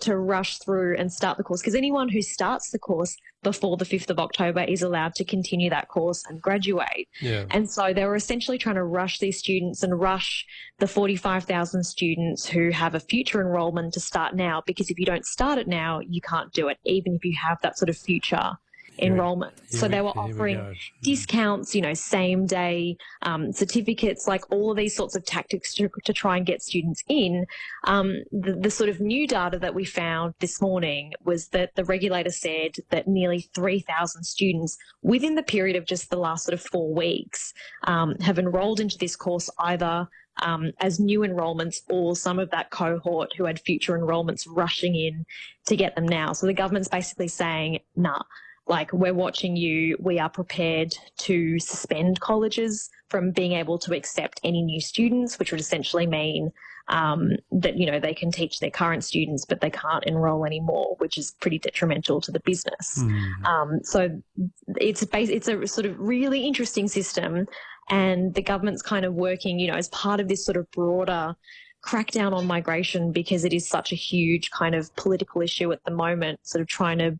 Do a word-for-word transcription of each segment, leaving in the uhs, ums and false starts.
to rush through and start the course, because anyone who starts the course before the fifth of October is allowed to continue that course and graduate. Yeah. And so they were essentially trying to rush these students and rush the forty-five thousand students who have a future enrolment to start now, because if you don't start it now, you can't do it, even if you have that sort of future enrollment. Here So we- they were here we offering go. discounts, you know, same day um, certificates, like all of these sorts of tactics to, to try and get students in. Um, the, the sort of new data that we found this morning was that the regulator said that nearly three thousand students within the period of just the last sort of four weeks um, have enrolled into this course either um, as new enrolments or some of that cohort who had future enrolments rushing in to get them now. So the government's basically saying, nah, like, we're watching you. We are prepared to suspend colleges from being able to accept any new students, which would essentially mean um, that, you know, they can teach their current students, but they can't enroll anymore, which is pretty detrimental to the business. Mm. Um, so it's bas- it's a sort of really interesting system, and the government's kind of working, you know, as part of this sort of broader crackdown on migration, because it is such a huge kind of political issue at the moment, sort of trying to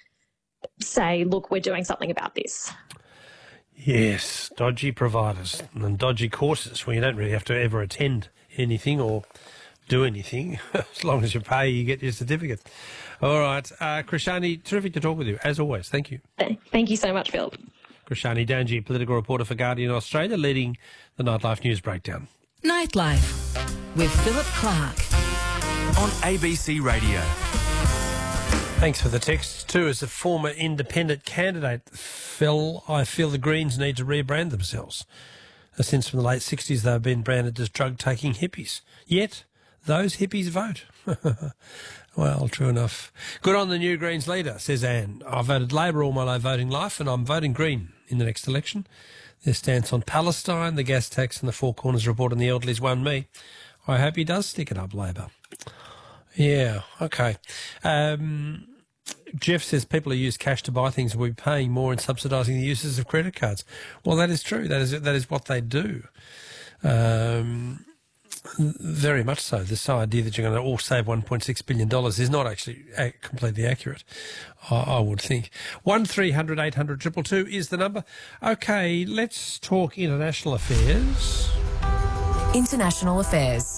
say, look, we're doing something about this. Yes, dodgy providers and dodgy courses where you don't really have to ever attend anything or do anything. As long as you pay, you get your certificate. All right. Uh, Krishani, terrific to talk with you, as always. Thank you. Thank you so much, Phil. Krishani Danji, political reporter for Guardian Australia, leading the Nightlife News Breakdown. Nightlife with Philip Clark on A B C Radio. Thanks for the text too. As a former independent candidate, Phil, I feel the Greens need to rebrand themselves. Since from the late sixties they've been branded as drug-taking hippies. Yet those hippies vote. Well, true enough. Good on the new Greens leader, says Anne. I voted Labor all my voting life and I'm voting Green in the next election. Their stance on Palestine, the gas tax and the Four Corners report on the elderly's won me. I hope he does stick it up, Labor. Yeah, okay. Um, Jeff says people who use cash to buy things will be paying more and subsidising the uses of credit cards. Well, that is true. That is that is what they do. Um, very much so. This idea that you're going to all save one point six billion dollars is not actually a- completely accurate, I, I would think. one three hundred eight hundred two two two is the number. Okay, let's talk international affairs. International Affairs.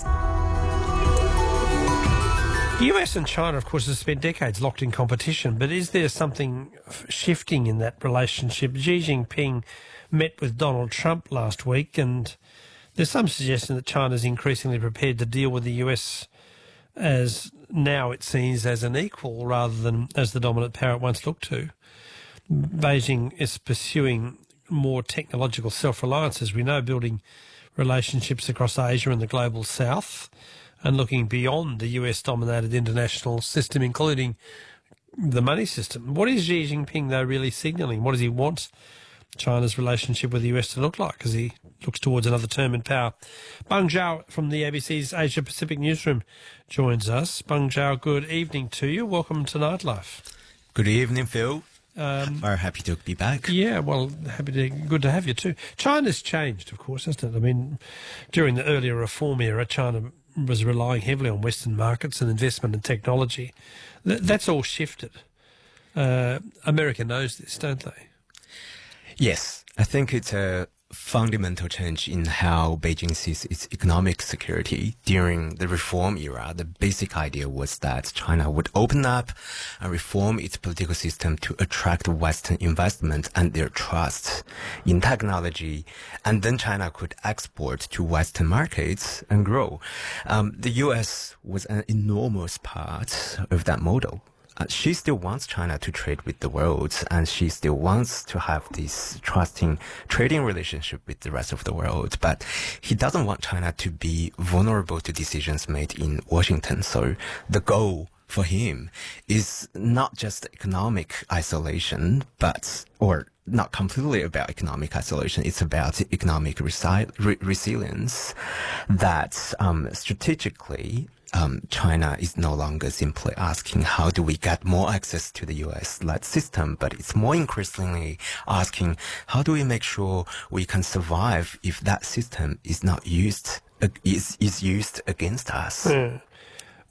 The U S and China, of course, have spent decades locked in competition, but is there something f- shifting in that relationship? Xi Jinping met with Donald Trump last week, and there's some suggestion that China is increasingly prepared to deal with the U S as now it seems as an equal rather than as the dominant power it once looked to. Beijing is pursuing more technological self-reliance, as we know, building relationships across Asia and the global south, and looking beyond the U S-dominated international system, including the money system. What is Xi Jinping, though, really signalling? What does he want China's relationship with the U S to look like as he looks towards another term in power? Beng Zhao from the A B C's Asia-Pacific newsroom joins us. Beng Zhao, good evening to you. Welcome to Nightlife. Good evening, Phil. Um, Very happy to be back. Yeah, well, happy to, good to have you too. China's changed, of course, hasn't it? I mean, during the earlier reform era, China was relying heavily on Western markets and investment in technology. Th- that's all shifted. Uh, America knows this, don't they? Yes, I think it's a fundamental change in how Beijing sees its economic security. During the reform era, the basic idea was that China would open up and reform its political system to attract Western investment and their trust in technology, and then China could export to Western markets and grow. Um, the U S was an enormous part of that model. Uh, she still wants China to trade with the world, and she still wants to have this trusting trading relationship with the rest of the world. But he doesn't want China to be vulnerable to decisions made in Washington. So the goal for him is not just economic isolation, but, or not completely about economic isolation. It's about economic resi- re- resilience that um, strategically Um, China is no longer simply asking how do we get more access to the U S-led system, but it's more increasingly asking how do we make sure we can survive if that system is not used, uh, is, is used against us. Yeah.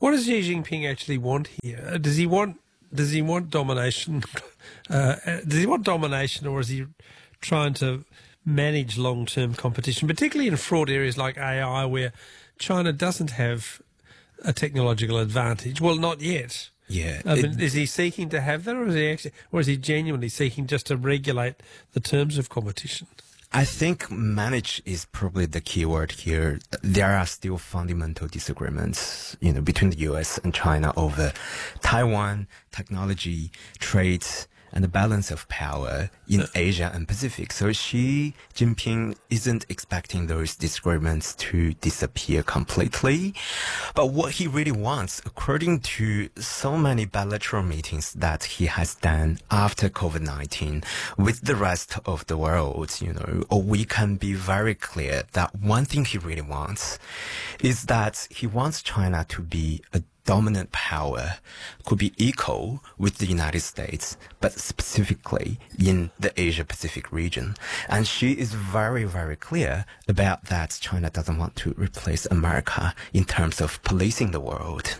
What does Xi Jinping actually want here? Does he want does he want domination? Uh, does he want domination, or is he trying to manage long-term competition, particularly in fraud areas like A I, where China doesn't have a technological advantage? Well, not yet. Yeah. I mean, it- is he seeking to have that, or is he actually, or is he genuinely seeking just to regulate the terms of competition? I think manage is probably the key word here. There are still fundamental disagreements, you know, between the U S and China over Taiwan, technology, trade, and the balance of power in Asia and Pacific. So Xi Jinping isn't expecting those disagreements to disappear completely. But what he really wants, according to so many bilateral meetings that he has done after COVID nineteen with the rest of the world, you know, or we can be very clear that one thing he really wants is that he wants China to be a dominant power, could be equal with the United States, but specifically in the Asia-Pacific region. And she is very, very clear about that China doesn't want to replace America in terms of policing the world.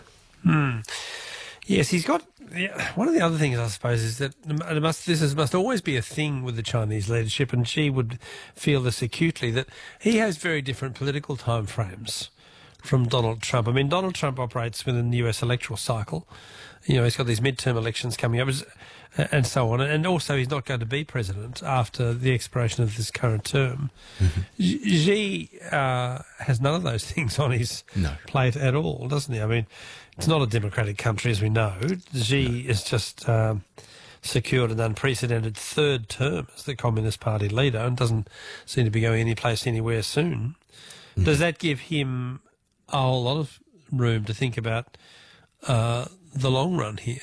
Yes, he's got. Yeah, one of the other things, I suppose, is that it must, this is, must always be a thing with the Chinese leadership, and she would feel this acutely, that he has very different political timeframes from Donald Trump. I mean, Donald Trump operates within the U S electoral cycle. You know, he's got these midterm elections coming up and so on. And also he's not going to be president after the expiration of this current term. Mm-hmm. Xi uh, has none of those things on his No. plate at all, doesn't he? I mean, it's not a democratic country, as we know. Xi no. is just um, secured an unprecedented third term as the Communist Party leader and doesn't seem to be going any place anywhere soon. Mm-hmm. Does that give him a whole lot of room to think about uh, the long run here?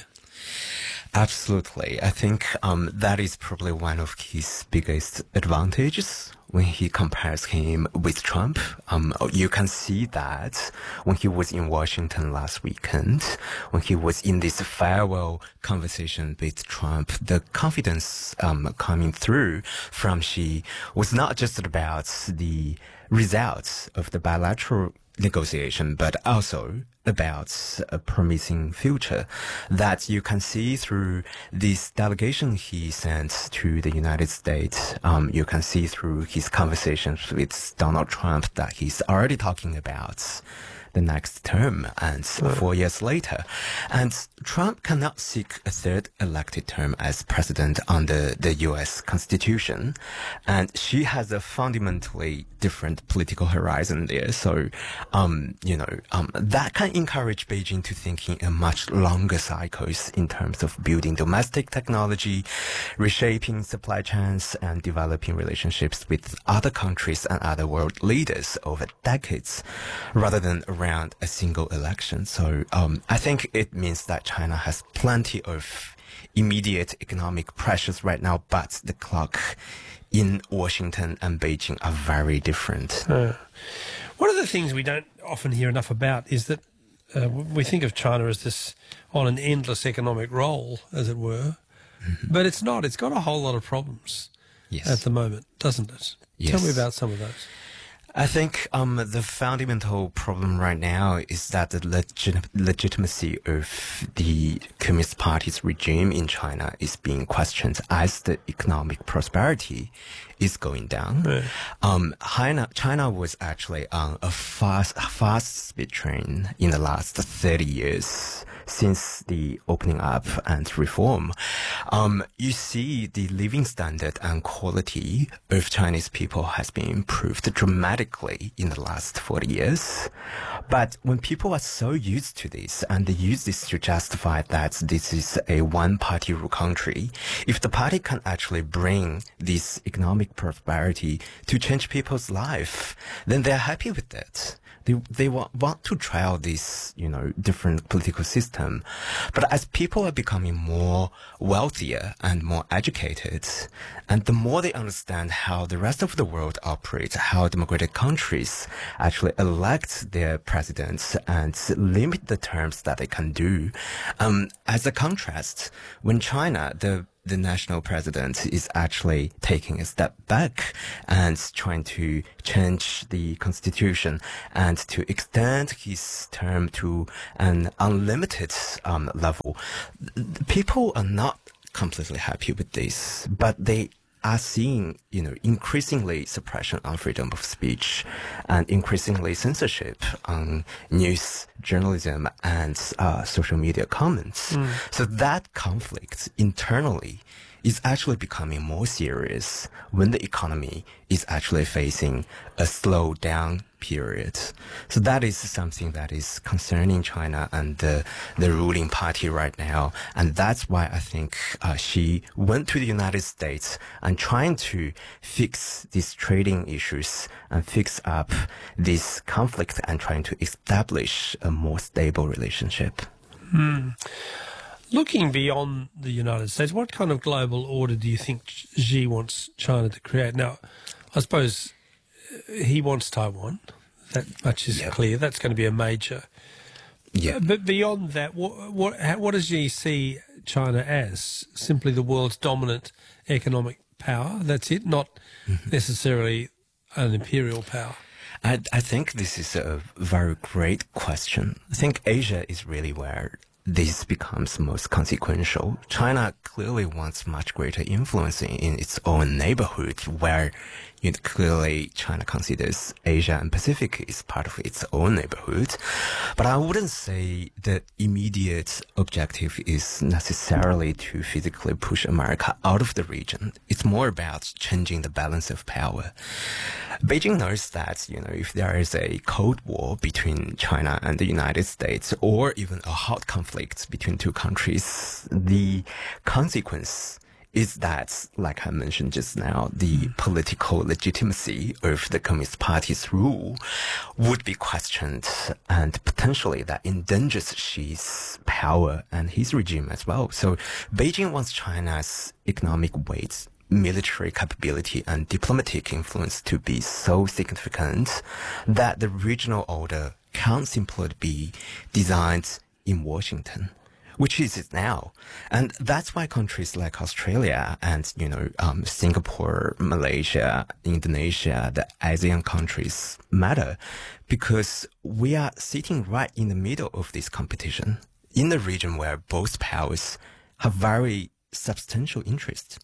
Absolutely. I think um, that is probably one of his biggest advantages when he compares him with Trump. Um, you can see that when he was in Washington last weekend, when he was in this farewell conversation with Trump, the confidence um, coming through from Xi was not just about the results of the bilateral negotiation, but also about a promising future that you can see through this delegation he sent to the United States. Um, you can see through his conversations with Donald Trump that he's already talking about the next term and four years later. And Trump cannot seek a third elected term as president under the U S Constitution. And she has a fundamentally different political horizon there. So, um, you know, um, that can encourage Beijing to think in a much longer cycles in terms of building domestic technology, reshaping supply chains, and developing relationships with other countries and other world leaders over decades, rather than around a single election. So um, I think it means that China has plenty of immediate economic pressures right now, but the clock in Washington and Beijing are very different. Uh, one of the things we don't often hear enough about is that uh, we think of China as this on an endless economic roll, as it were, mm-hmm. but it's not. It's got a whole lot of problems yes. at the moment, doesn't it? Yes. Tell me about some of those. I think um, the fundamental problem right now is that the legit- legitimacy of the Communist Party's regime in China is being questioned as the economic prosperity is going down. Right. Um, China, China was actually on a fast, fast speed train in the last thirty years since the opening up and reform. Um, you see the living standard and quality of Chinese people has been improved dramatically in the last forty years. But when people are so used to this and they use this to justify that this is a one-party rule country, if the party can actually bring this economic prosperity to change people's life, then they're happy with it. They they want, want to trial this, you know, different political system. But as people are becoming more wealthier and more educated, and the more they understand how the rest of the world operates, how democratic countries actually elect their presidents and limit the terms that they can do. Um, as a contrast, when China, the the national president is actually taking a step back and trying to change the constitution and to extend his term to an unlimited um, level. People are not completely happy with this, but they are seeing, you know, increasingly suppression on freedom of speech and increasingly censorship on news journalism and uh, social media comments. Mm. So that conflict internally is actually becoming more serious when the economy is actually facing a slowdown period. So that is something that is concerning China and the, the ruling party right now. And that's why I think uh, she went to the United States and trying to fix these trading issues and fix up this conflict and trying to establish a more stable relationship. Mm. Looking beyond the United States, what kind of global order do you think Xi wants China to create? Now, I suppose he wants Taiwan. That much is yep. clear. That's going to be a major. Yeah. But beyond that, what what how, what does Xi see China as? Simply the world's dominant economic power? That's it, not mm-hmm. necessarily an imperial power. I, I think this is a very great question. I think Asia is really where this becomes most consequential. China clearly wants much greater influence in, in its own neighborhood, where you know, clearly China considers Asia and Pacific is part of its own neighborhood. But I wouldn't say the immediate objective is necessarily to physically push America out of the region. It's more about changing the balance of power. Beijing knows that, you know, if there is a Cold War between China and the United States, or even a hot conflict between two countries, the consequence is that, like I mentioned just now, the political legitimacy of the Communist Party's rule would be questioned, and potentially that endangers Xi's power and his regime as well. So Beijing wants China's economic weight, military capability, and diplomatic influence to be so significant that the regional order can't simply be designed in Washington, which is it now. And that's why countries like Australia and, you know, um, Singapore, Malaysia, Indonesia, the ASEAN countries matter, because we are sitting right in the middle of this competition in the region where both powers have very substantial interests.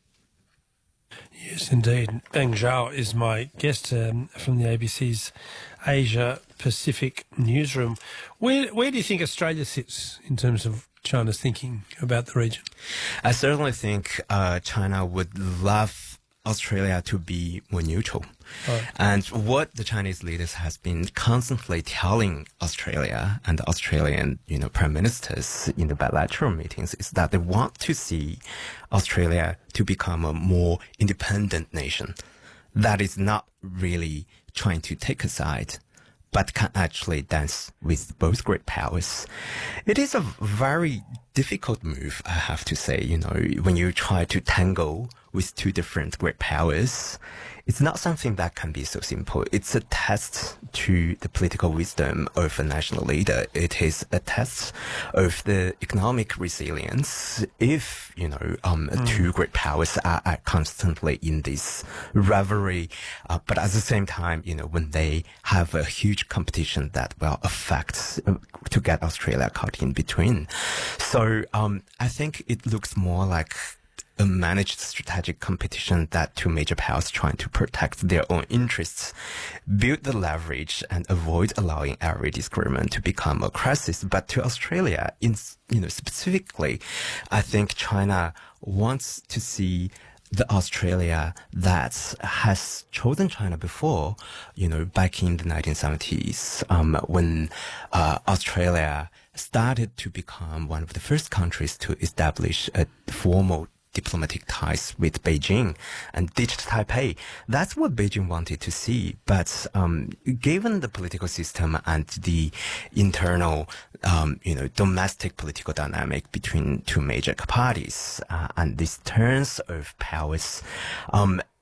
Yes, indeed. Bang Zhao is my guest um, from the A B C's Asia Pacific newsroom. Where where do you think Australia sits in terms of China's thinking about the region? I certainly think uh, China would love Australia to be more neutral. Oh. And what the Chinese leaders has been constantly telling Australia and the Australian, you know, prime ministers in the bilateral meetings is that they want to see Australia to become a more independent nation that is not really trying to take a side, but can actually dance with both great powers. It is a very difficult move, I have to say, you know, when you try to tangle with two different great powers. It's not something that can be so simple. It's a test to the political wisdom of a national leader. It is a test of the economic resilience if, you know, um, mm. two great powers are, are constantly in this rivalry. Uh, but at the same time, you know, when they have a huge competition that will affect uh, to get Australia caught in between. So um, I think it looks more like a managed strategic competition that two major powers trying to protect their own interests, build the leverage, and avoid allowing every disagreement to become a crisis. But to Australia, in, you know, specifically, I think China wants to see the Australia that has chosen China before, you know, back in the nineteen seventies, um, when uh, Australia started to become one of the first countries to establish a formal diplomatic ties with Beijing and ditched Taipei. That's what Beijing wanted to see. But um, given the political system and the internal, um, you know, domestic political dynamic between two major parties uh, and these turns of powers, um,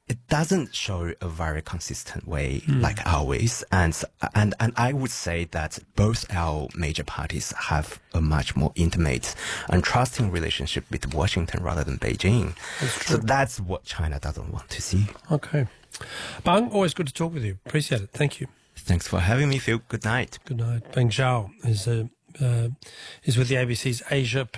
it doesn't show a very consistent way like ours. And, and, and I would say that both our major parties have a much more intimate and trusting relationship with Washington rather than Beijing. That's So true. that's what China doesn't want to see. Okay. Bang, always good to talk with you. Appreciate it. Thank you. Thanks for having me, Phil. Good night. Good night. Bang Zhao is, uh, uh, is with the A B C's Asia